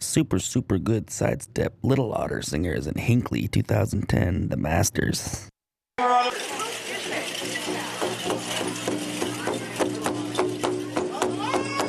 super good sidestep Little Otter singers in Hinckley 2010, The Masters.